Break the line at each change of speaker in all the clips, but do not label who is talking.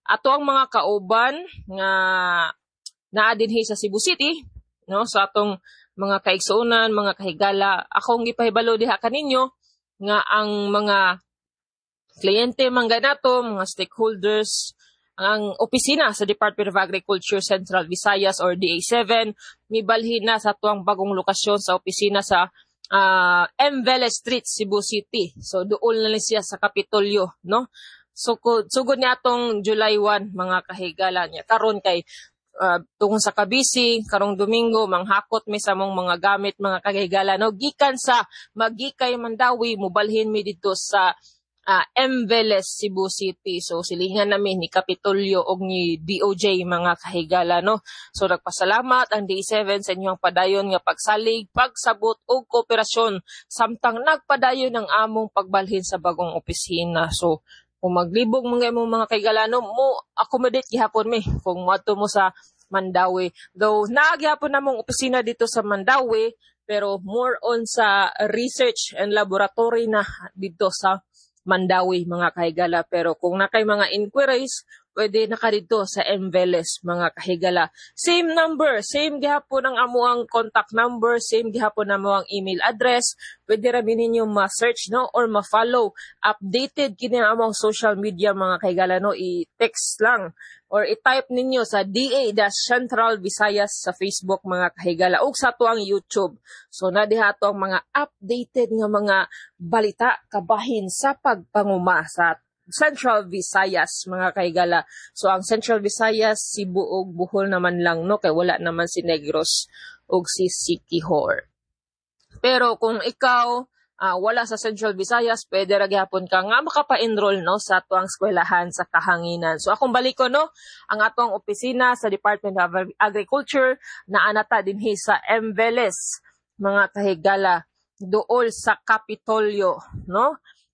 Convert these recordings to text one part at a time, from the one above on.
ato ang mga kauban nga naa dinhi sa Cebu City, no, sa atong mga kaigsuonan, mga kahigala. Akong gipahibalo diha kaninyo nga ang mga kliyente mangga nato, mga stakeholders, ang opisina sa Department of Agriculture Central Visayas or DA7 mibalhin na sa tuang bagong lokasyon sa opisina sa M. Velez Street, Cebu City. So doon na siya sa Kapitolyo, no? So sugod niya atong July 1 mga kahigala niya karon kay tungkol sa kabisi karong Domingo manghakot mi sa mong mga gamit mga kahigala, no, gikan sa Magikay Mandawi mobalhin mi dito sa M. Velez, Cebu City. So silingan namin ni Kapitolyo og ni DOJ mga kahigala, no. So nagpasalamat ang D7 sa inyong padayon nga pagsalig, pagsabot og kooperasyon samtang nagpadayon ang among pagbalhin sa bagong opisina. So kung maglibog mga imong mga kahigala, no, mo accommodate gihapon mi kung moadto mo sa Mandawi. Though naagihapon namong opisina dito sa Mandawi, pero more on sa research and laboratory na dito sa Mandawi mga kahigala. Pero kung nakay mga inquiries, pwede naka dito sa M. Velez mga kahigala. Same number, same gihapon ang amuang contact number, same gihapon ang amuang email address. Pwede rabi ninyo ma-search, no, or ma-follow. Updated kini ang amuang social media mga kahigala, no, i-text lang or i-type ninyo sa DA-Central Visayas sa Facebook mga kahigala o sa tuang YouTube. So nadiha to ang mga updated nga mga balita kabahin sa pagpanguma sa Central Visayas mga kahigala. So ang Central Visayas, Cebu ug Bohol naman lang, no, kay wala naman si Negros ug si Siquijor. Pero kung ikaw wala sa Central Visayas, pwede ra gyapon ka nga makapa-enroll, no, sa tuang eskwelahan sa kahanginan. So akong baliko, no, ang atong opisina sa Department of Agriculture na anata dinhi sa M. Velez mga kahigala duol sa Kapitolyo, no.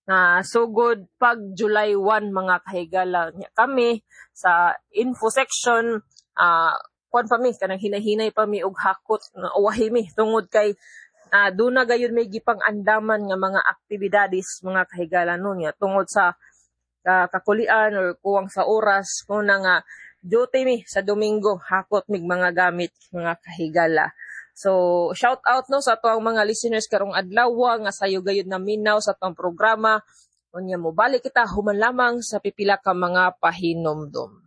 Sugod pag July 1 mga kahigala kami sa info section kuan pa mi kanang hinahinay pa mi og hakot nga uwahi mi tungod kay doon na gayon may gipang andaman nga mga aktibidades mga kahigala, no, nya tungod sa kakulian or kuwang sa oras kung nga duty mi sa Domingo hakot mig mga gamit mga kahigala. So, shout out, no, sa tuang mga listeners karong adlaw nga sayo gayud na minaw sa tuang programa. Unya mo balik kita human lamang sa pipila ka mga pahinomdom.